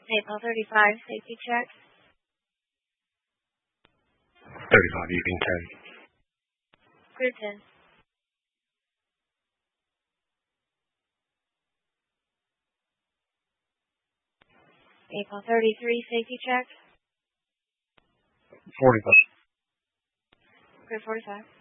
April 35, safety check. 35, you can carry. Group 10. April 33, safety check. 45. Group 45.